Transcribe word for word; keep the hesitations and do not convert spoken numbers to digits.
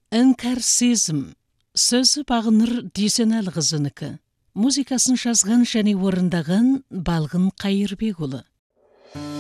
Іңкәр сезім. Сөзі Бағыныр Дүйсенәліқызынікі. Музыкасын жазған және орындаған Балғын Қайырбекұлы.